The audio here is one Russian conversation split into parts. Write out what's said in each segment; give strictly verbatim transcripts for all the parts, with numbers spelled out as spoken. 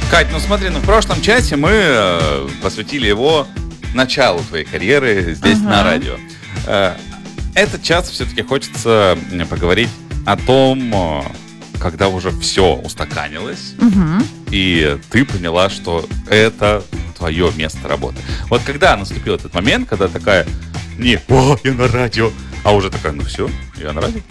Кать, ну смотри, ну в прошлом часе мы э, посвятили его началу твоей карьеры здесь ага. на радио. Э, этот час все-таки хочется поговорить о том, когда уже все устаканилось, угу. и ты поняла, что это твое место работы. Вот когда наступил этот момент, когда такая, не, о, я на радио, а уже такая, ну все, я на радио.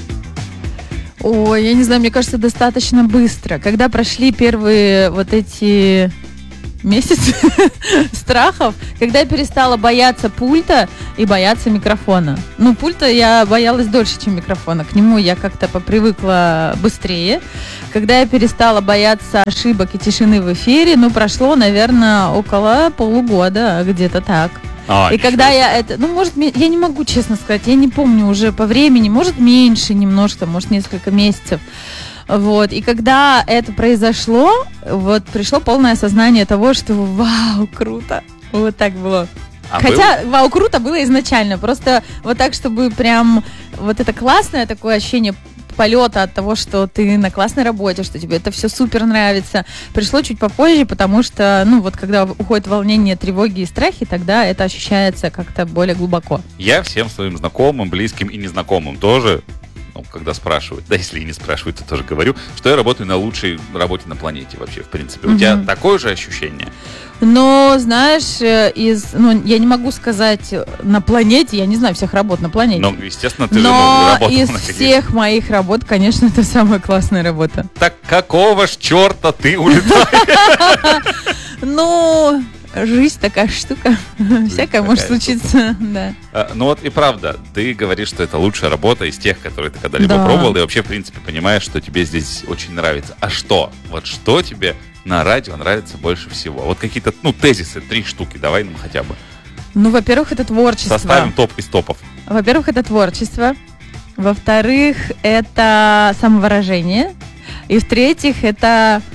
Ой, я не знаю, мне кажется, достаточно быстро. Когда прошли первые вот эти месяцы страхов, когда я перестала бояться пульта и бояться микрофона. Ну, пульта я боялась дольше, чем микрофона. К нему я как-то попривыкла быстрее. Когда я перестала бояться ошибок и тишины в эфире, ну, прошло, наверное, около полугода, где-то так. А, и когда себе. я это, ну, может, я не могу честно сказать, я не помню уже по времени, может, меньше немножко, может, несколько месяцев. Вот, и когда это произошло, вот, пришло полное осознание того, что вау, круто, вот так было. А Хотя, был? вау, круто было изначально, просто вот так, чтобы прям, вот это классное такое ощущение полета от того, что ты на классной работе, что тебе это все супер нравится, пришло чуть попозже, потому что, ну, вот когда уходит волнение, тревоги и страхи, тогда это ощущается как-то более глубоко. Я всем своим знакомым, близким и незнакомым тоже, ну, когда спрашивают, да, если и не спрашивают, то тоже говорю, что я работаю на лучшей работе на планете вообще, в принципе. Mm-hmm. У тебя такое же ощущение? Но, знаешь, из, ну, я не могу сказать на планете, я не знаю всех работ на планете. Ну, естественно, ты же ну, работала из на всех моих работ, конечно, это самая классная работа. Так какого ж черта ты улетаешь? Ну... Жизнь такая штука. Жизнь Всякое может случиться. Да. А, ну вот и правда, ты говоришь, что это лучшая работа из тех, которые ты когда-либо да. пробовал, и вообще, в принципе, понимаешь, что тебе здесь очень нравится. А что? Вот что тебе на радио нравится больше всего? Вот какие-то, ну, тезисы, три штуки, давай нам хотя бы. Ну, во-первых, это творчество. Составим топ из топов. Во-первых, это творчество. Во-вторых, это самовыражение. И в-третьих, это...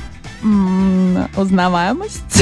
узнаваемость.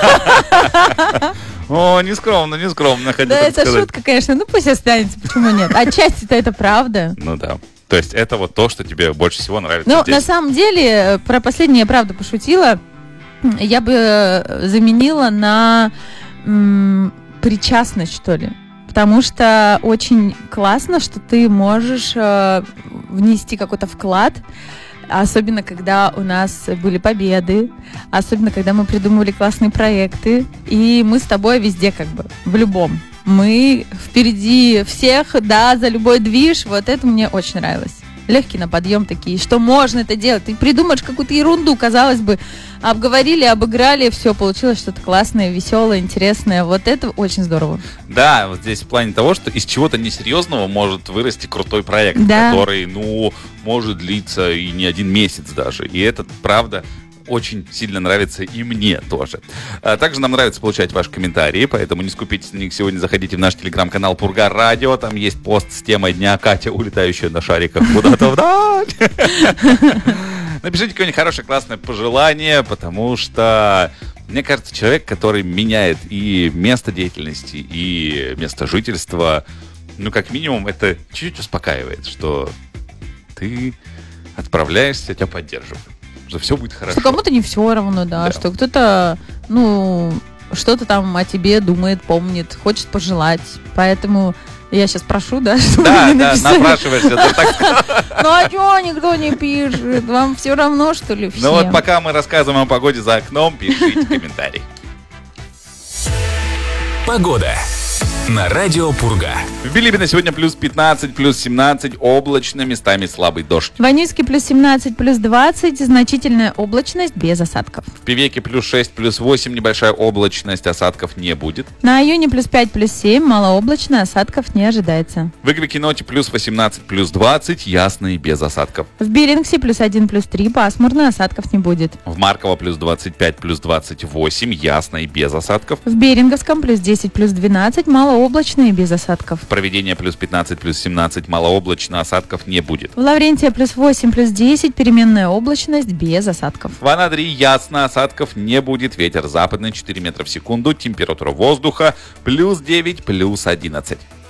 О, нескромно, нескромно. Да, это шутка, конечно. Ну, пусть останется, почему нет? Отчасти-то это правда. Ну да. То есть это вот то, что тебе больше всего нравится Ну, здесь. На самом деле, про последнее я правда пошутила. Я бы заменила на м, причастность, что ли. Потому что очень классно, что ты можешь э, внести какой-то вклад. Особенно, когда у нас были победы, особенно, когда мы придумывали классные проекты, и мы с тобой везде как бы, в любом. Мы впереди всех, да, за любой движ, вот это мне очень нравилось. Легкий на подъем такие, что можно это делать. Ты придумаешь какую-то ерунду, казалось бы, обговорили, обыграли, все, получилось что-то классное, веселое, интересное. Вот это очень здорово. Да, вот здесь в плане того, что из чего-то несерьезного может вырасти крутой проект, да. который, ну, может длиться и не один месяц даже. И это, правда, очень сильно нравится и мне тоже. А также нам нравится получать ваши комментарии, поэтому не скупитесь на них. Сегодня заходите в наш телеграм-канал Пурга Радио. Там есть пост с темой дня Катя, улетающая на шариках куда-то вдаль. Напишите какое-нибудь хорошее, классное пожелание, потому что, мне кажется, человек, который меняет и место деятельности, и место жительства, ну, как минимум, это чуть-чуть успокаивает, что ты отправляешься, тебя поддерживают. Что все будет хорошо. Что кому-то не все равно, да, да. Что кто-то, ну, что-то там о тебе думает, помнит, хочет пожелать. Поэтому я сейчас прошу, да, чтобы да, мне написали. Да, напрашиваешься. Ну, а что никто не пишет? Вам все равно, что ли, всем? Ну, вот пока мы рассказываем о погоде за окном, пишите комментарий. Погода на радио Пурга. В Билибино сегодня плюс пятнадцать, плюс семнадцать, облачно, местами слабый дождь. В Аниске плюс семнадцать, плюс двадцать, значительная облачность без осадков. В Певеке плюс шесть, плюс восемь, небольшая облачность, осадков не будет. На Аюне плюс пять, плюс семь, малооблачно, осадков не ожидается. В Игве-Киноте плюс восемнадцать, плюс двадцать, ясно и без осадков. В Биллингсе плюс один, плюс три, пасмурно, осадков не будет. В Марково плюс двадцать пять, плюс двадцать восемь, ясно и без осадков. В Беринговском плюс десять, плюс двенадцать, малооблачно и без осадков. Проведение плюс пятнадцать, плюс семнадцать, малооблачно, осадков не будет. В Лаврентия плюс восемь, плюс десять, переменная облачность без осадков. В Анадырь ясно, осадков не будет, ветер западный четыре метра в секунду, температура воздуха плюс девять, плюс одиннадцать.